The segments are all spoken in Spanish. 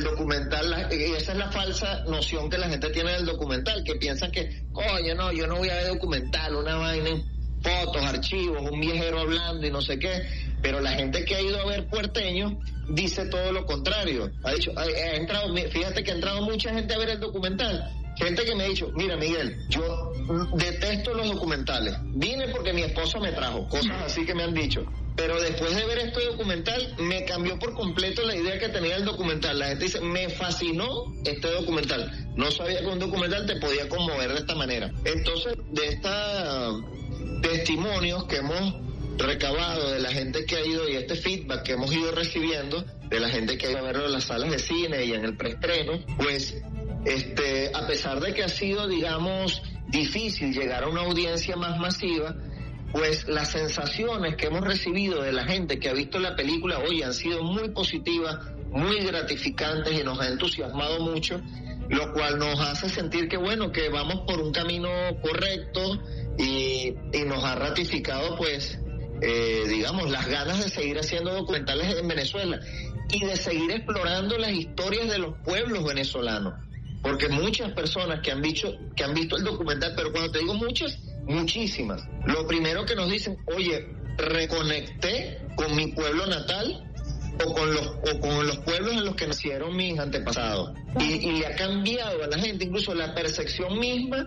documental, y esa es la falsa noción que la gente tiene del documental, que piensan que, coño, no, yo no voy a ver documental, una vaina, fotos, archivos, un viajero hablando y no sé qué, pero la gente que ha ido a ver Puerteños dice todo lo contrario. Ha dicho, fíjate que ha entrado mucha gente a ver el documental. Gente que me ha dicho, mira Miguel, yo detesto los documentales, vine porque mi esposa me trajo, cosas así que me han dicho, pero después de ver este documental me cambió por completo la idea que tenía del documental. La gente dice, me fascinó este documental, no sabía que un documental te podía conmover de esta manera. Entonces, de estos testimonios que hemos recabado de la gente que ha ido y este feedback que hemos ido recibiendo de la gente que ha ido a verlo en las salas de cine y en el preestreno, pues a pesar de que ha sido, digamos, difícil llegar a una audiencia más masiva, pues las sensaciones que hemos recibido de la gente que ha visto la película hoy han sido muy positivas, muy gratificantes y nos ha entusiasmado mucho, lo cual nos hace sentir que bueno, que vamos por un camino correcto y nos ha ratificado pues digamos las ganas de seguir haciendo documentales en Venezuela y de seguir explorando las historias de los pueblos venezolanos. Porque muchas personas que han visto el documental, pero cuando te digo muchas, muchísimas, lo primero que nos dicen, oye, reconecté con mi pueblo natal o con los pueblos en los que nacieron mis antepasados. Y le ha cambiado a la gente incluso la percepción misma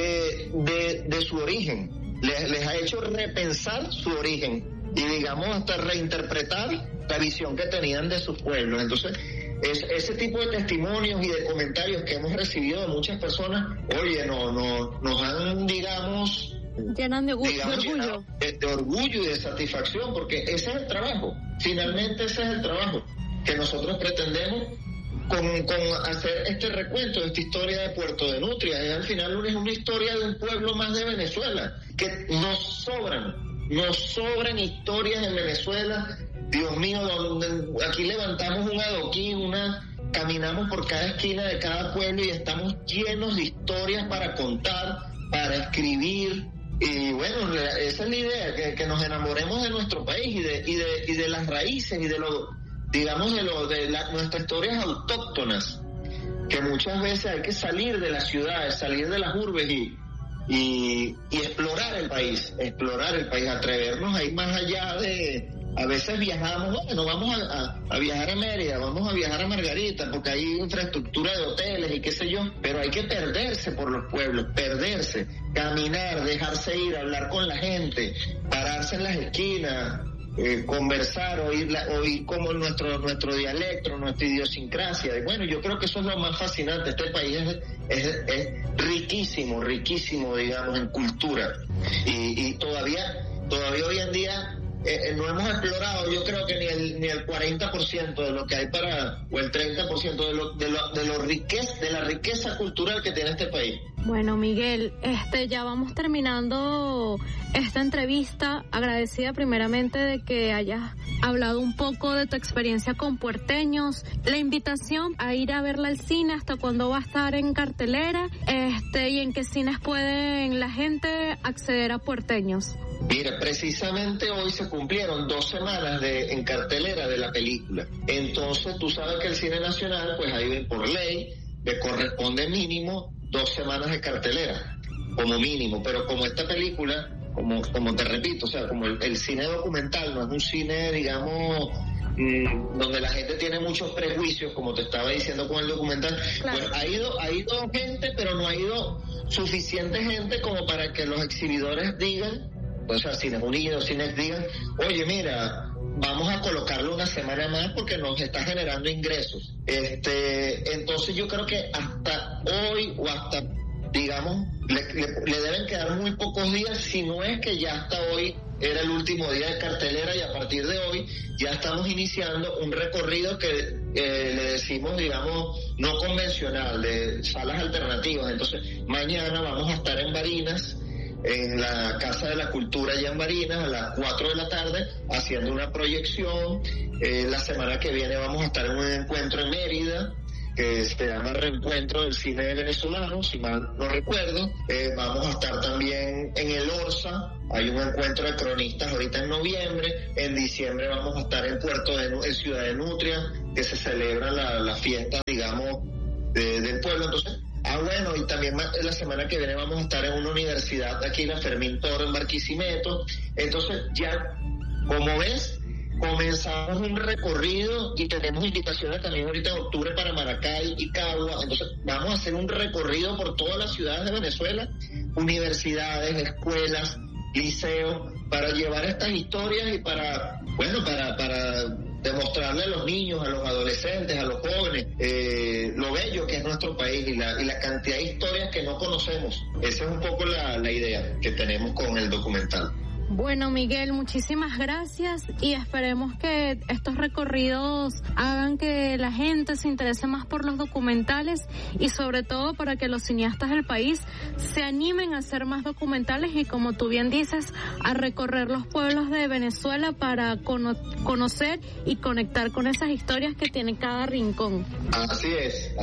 de su origen. Les ha hecho repensar su origen y digamos hasta reinterpretar la visión que tenían de sus pueblos. Entonces, ese tipo de testimonios y de comentarios que hemos recibido de muchas personas, oye, nos han, digamos, llenan de orgullo. De orgullo y de satisfacción, porque ese es el trabajo. Finalmente ese es el trabajo que nosotros pretendemos con hacer este recuento de esta historia de Puerto de Nutria. Al final es una historia de un pueblo más de Venezuela, que nos sobran historias en Venezuela. Dios mío, aquí levantamos un adoquín, caminamos por cada esquina de cada pueblo y estamos llenos de historias para contar, para escribir. Y bueno, esa es la idea, que nos enamoremos de nuestro país y de las raíces y de nuestras historias autóctonas, que muchas veces hay que salir de las ciudades, salir de las urbes y explorar el país, atrevernos a ir más allá de... A veces viajamos, bueno, vamos a viajar a Mérida, vamos a viajar a Margarita, porque hay infraestructura de hoteles y qué sé yo, pero hay que perderse por los pueblos, caminar, dejarse ir, hablar con la gente, pararse en las esquinas, conversar, oír como nuestro dialecto, nuestra idiosincrasia. Y bueno, yo creo que eso es lo más fascinante. Este país es riquísimo, digamos, en cultura. Y todavía hoy en día no hemos explorado, yo creo que ni el 40% de lo que hay o el 30% de la riqueza cultural que tiene este país. Bueno, Miguel, ya vamos terminando esta entrevista. Agradecida primeramente de que hayas hablado un poco de tu experiencia con Puerteños, la invitación a ir a verla al cine, hasta cuándo va a estar en cartelera, y en qué cines pueden la gente acceder a Puerteños. Mira, precisamente hoy se cumplieron 2 semanas en cartelera de la película. Entonces, tú sabes que el cine nacional, pues ahí por ley, le corresponde mínimo 2 semanas de cartelera, como mínimo. Pero como esta película, como te repito, o sea, como el cine documental no es un cine, digamos, donde la gente tiene muchos prejuicios, como te estaba diciendo con el documental, claro. Pues ha ido gente, pero no ha ido suficiente gente como para que los exhibidores digan, o sea, Cines Unidos, Cines digan, oye, mira, vamos a colocarlo una semana más porque nos está generando ingresos. Entonces yo creo que hasta hoy o hasta, digamos, le deben quedar muy pocos días, si no es que ya hasta hoy era el último día de cartelera y a partir de hoy ya estamos iniciando un recorrido que le decimos, digamos, no convencional, de salas alternativas. Entonces mañana vamos a estar en Barinas, en la Casa de la Cultura allá en Barinas, a las 4 de la tarde, haciendo una proyección. La semana que viene vamos a estar en un encuentro en Mérida, que se llama Reencuentro del Cine Venezolano, si mal no recuerdo. Vamos a estar también en el Orsa, hay un encuentro de cronistas ahorita en noviembre. En diciembre vamos a estar en Ciudad de Nutria, que se celebra la fiesta, digamos, pueblo. Entonces, bueno, y también la semana que viene vamos a estar en una universidad aquí en la Fermín Toro, en Barquisimeto. Entonces, ya, como ves, comenzamos un recorrido y tenemos invitaciones también ahorita en octubre para Maracay y Cagua. Entonces, vamos a hacer un recorrido por todas las ciudades de Venezuela, universidades, escuelas, liceos, para llevar estas historias y para demostrarle a los niños, a los adolescentes, a los jóvenes, lo bello que es nuestro país y la cantidad de historias que no conocemos. Esa es un poco la idea que tenemos con el documental. Bueno, Miguel, muchísimas gracias y esperemos que estos recorridos hagan que la gente se interese más por los documentales y sobre todo para que los cineastas del país se animen a hacer más documentales y, como tú bien dices, a recorrer los pueblos de Venezuela para conocer y conectar con esas historias que tiene cada rincón. Así es.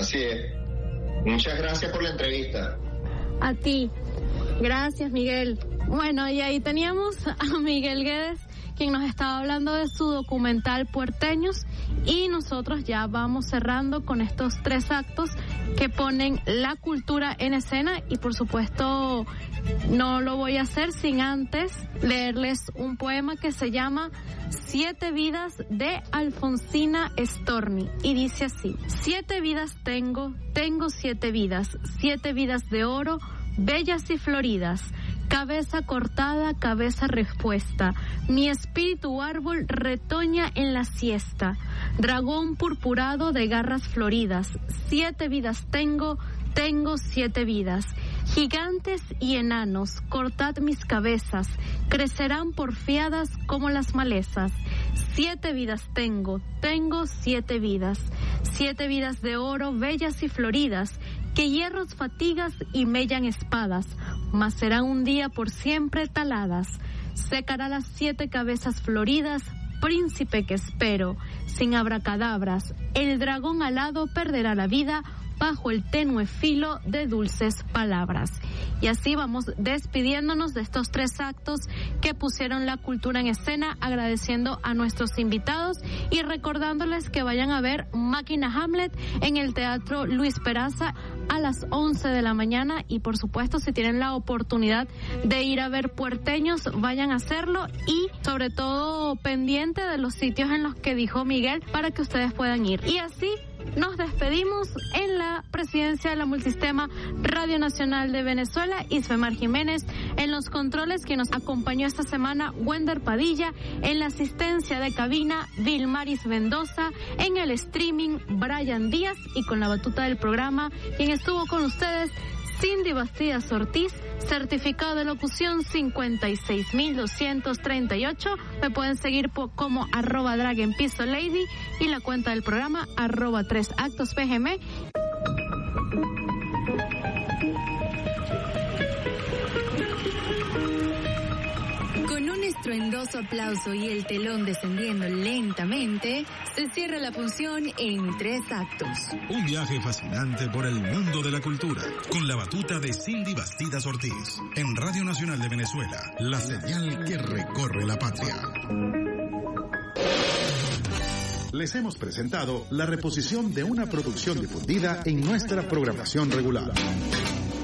Muchas gracias por la entrevista. A ti. Gracias, Miguel. Bueno, y ahí teníamos a Miguel Guedes, quien nos estaba hablando de su documental Puerteños, y nosotros ya vamos cerrando con estos 3 actos que ponen la cultura en escena, y por supuesto no lo voy a hacer sin antes leerles un poema que se llama 7 vidas de Alfonsina Storni, y dice así: 7 vidas tengo 7 vidas, 7 vidas de oro, bellas y floridas, cabeza cortada, cabeza respuesta, mi espíritu árbol retoña en la siesta, dragón purpurado de garras floridas, 7 vidas tengo 7 vidas, gigantes y enanos, cortad mis cabezas, crecerán porfiadas como las malezas, 7 vidas tengo 7 vidas, 7 vidas de oro, bellas y floridas, que hierros fatigas y mellan espadas, mas serán un día por siempre taladas. Secará las 7 cabezas floridas, príncipe que espero, sin abracadabras, el dragón alado perderá la vida bajo el tenue filo de dulces palabras. Y así vamos despidiéndonos de estos 3 actos que pusieron la cultura en escena, agradeciendo a nuestros invitados y recordándoles que vayan a ver Máquina Hamlet en el Teatro Luis Peraza a las 11 de la mañana, y por supuesto, si tienen la oportunidad de ir a ver Puerteños, vayan a hacerlo, y sobre todo pendiente de los sitios en los que dijo Miguel para que ustedes puedan ir. Y así nos despedimos. En la presidencia de la Multisistema Radio Nacional de Venezuela, Isfemar Jiménez; en los controles, quien nos acompañó esta semana, Wender Padilla; en la asistencia de cabina, Vilmaris Mendoza; en el streaming, Brian Díaz; y con la batuta del programa, quien estuvo con ustedes, Cindy Bastidas Ortiz, certificado de locución 56238. Me pueden seguir como @DragonPisoLady y la cuenta del programa @3actospgm. Con un estruendoso aplauso y el telón descendiendo lentamente, se cierra la función en 3 actos. Un viaje fascinante por el mundo de la cultura, con la batuta de Cindy Bastidas Ortiz, en Radio Nacional de Venezuela, la señal que recorre la patria. Les hemos presentado la reposición de una producción difundida en nuestra programación regular.